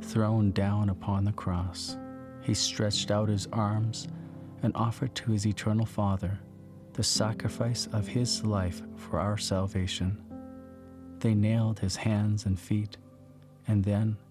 thrown down upon the cross, he stretched out his arms and offered to his eternal Father the sacrifice of his life for our salvation. They nailed his hands and feet, and then,